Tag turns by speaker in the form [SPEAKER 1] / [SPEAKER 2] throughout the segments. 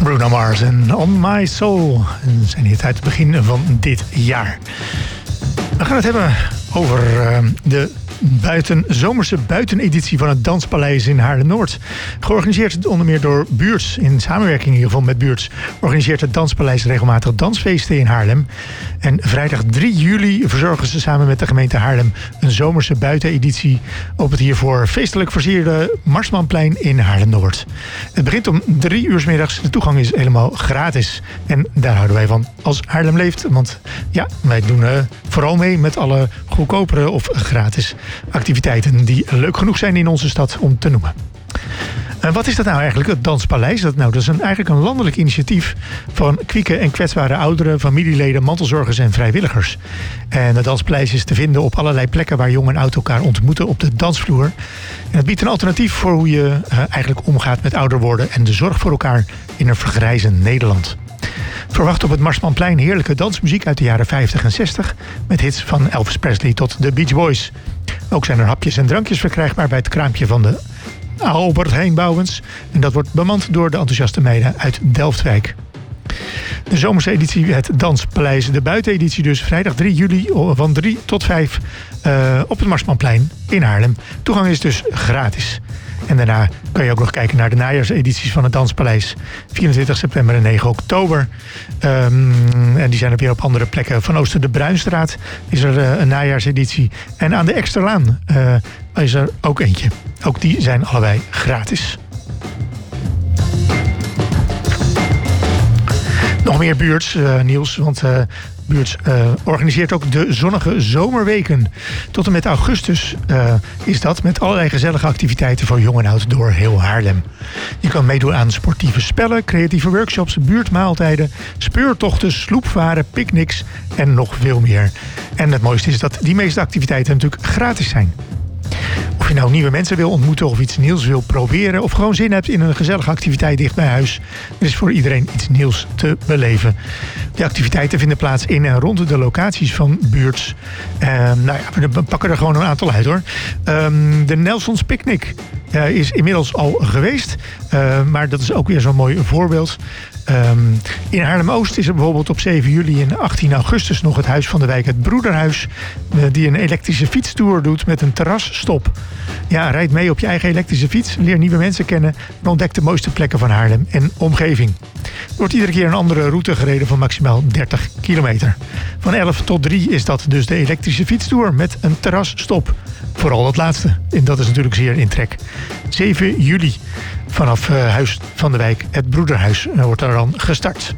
[SPEAKER 1] Bruno Mars en On My Soul. En zijn hit uit het begin van dit jaar. We gaan het hebben over de zomerse buiteneditie van het Danspaleis in Haarlem-Noord. Georganiseerd onder meer door Buurts. In samenwerking in ieder geval met Buurts organiseert het Danspaleis regelmatig dansfeesten in Haarlem. En vrijdag 3 juli verzorgen ze samen met de gemeente Haarlem een zomerse buiteneditie op het hiervoor feestelijk versierde Marsmanplein in Haarlem-Noord. Het begint om 3 uur 's middags. De toegang is helemaal gratis. En daar houden wij van als Haarlem leeft. Want ja, wij doen vooral mee met alle goedkopere of gratis activiteiten die leuk genoeg zijn in onze stad om te noemen. Wat is dat nou eigenlijk, het Danspaleis? Dat is eigenlijk een landelijk initiatief van kwieke en kwetsbare ouderen, familieleden, mantelzorgers en vrijwilligers. En het Danspaleis is te vinden op allerlei plekken waar jong en oud elkaar ontmoeten op de dansvloer. En het biedt een alternatief voor hoe je eigenlijk omgaat met ouder worden en de zorg voor elkaar in een vergrijzend Nederland. Verwacht op het Marsmanplein heerlijke dansmuziek uit de jaren 50 en 60... met hits van Elvis Presley tot de Beach Boys. Ook zijn er hapjes en drankjes verkrijgbaar bij het kraampje van de Albert Heijn-Bouwens. En dat wordt bemand door de enthousiaste meiden uit Delftwijk. De zomerse editie, het Danspaleis, de buiteneditie dus, vrijdag 3 juli van 3 tot 5 op het Marsmanplein in Haarlem. Toegang is dus gratis. En daarna kan je ook nog kijken naar de najaarsedities van het Danspaleis. 24 september en 9 oktober. En die zijn er weer op andere plekken. Van Ooster de Bruinstraat is er een najaarseditie. En aan de Eksterlaan is er ook eentje. Ook die zijn allebei gratis. Nog meer Buurts, Niels, want Buurts organiseert ook de zonnige zomerweken. Tot en met augustus is dat, met allerlei gezellige activiteiten voor jong en oud door heel Haarlem. Je kan meedoen aan sportieve spellen, creatieve workshops, buurtmaaltijden, speurtochten, sloepvaren, picknicks en nog veel meer. En het mooiste is dat die meeste activiteiten natuurlijk gratis zijn. Of je nou nieuwe mensen wil ontmoeten of iets nieuws wil proberen, of gewoon zin hebt in een gezellige activiteit dicht bij huis, er is voor iedereen iets nieuws te beleven. De activiteiten vinden plaats in en rond de locaties van Buurts. We pakken er gewoon een aantal uit hoor. De Nelsons Picnic is inmiddels al geweest, maar dat is ook weer zo'n mooi voorbeeld. In Haarlem-Oost is er bijvoorbeeld op 7 juli en 18 augustus nog het Huis van de Wijk, het Broederhuis, die een elektrische fietstour doet met een terrasstop. Ja, rijd mee op je eigen elektrische fiets, leer nieuwe mensen kennen en ontdek de mooiste plekken van Haarlem en omgeving. Er wordt iedere keer een andere route gereden van maximaal 30 kilometer. Van 11 tot 3 is dat dus de elektrische fietstour met een terrasstop. Vooral dat laatste. En dat is natuurlijk zeer in trek. 7 juli vanaf Huis van de Wijk, het Broederhuis, wordt er dan gestart.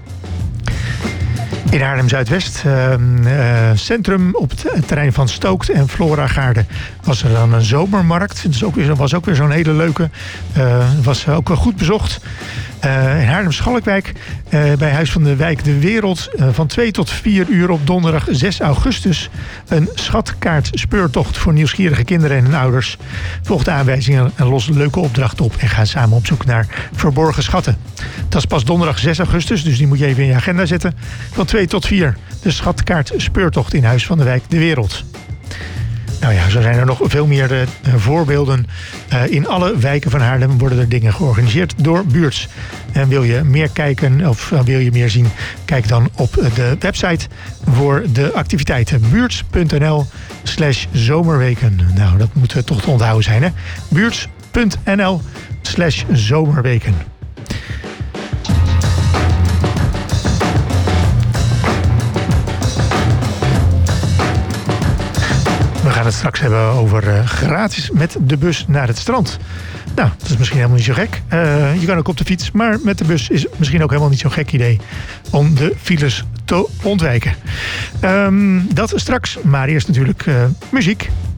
[SPEAKER 1] In Haarlem-Zuidwest, centrum op het terrein van Stookt en Floragaarden, was er dan een zomermarkt. Het was ook weer zo'n hele leuke. Was ook wel goed bezocht. In Haarlem-Schalkwijk, bij Huis van de Wijk De Wereld, van 2 tot 4 uur op donderdag 6 augustus. Een schatkaartspeurtocht voor nieuwsgierige kinderen en hun ouders. Volg de aanwijzingen en los een leuke opdracht op en ga samen op zoek naar verborgen schatten. Dat is pas donderdag 6 augustus, dus die moet je even in je agenda zetten. Van 2 tot 4, de schatkaartspeurtocht in Huis van de Wijk De Wereld. Nou ja, zo zijn er nog veel meer voorbeelden. In alle wijken van Haarlem worden er dingen georganiseerd door Buurts. En wil je meer kijken of wil je meer zien, kijk dan op de website voor de activiteiten. buurts.nl/zomerweken. Nou, dat moet toch te onthouden zijn, hè? buurts.nl/zomerweken. We gaan het straks hebben over gratis met de bus naar het strand. Nou, dat is misschien helemaal niet zo gek. Je kan ook op de fiets, maar met de bus is misschien ook helemaal niet zo'n gek idee om de files te ontwijken. Dat straks, maar eerst natuurlijk muziek.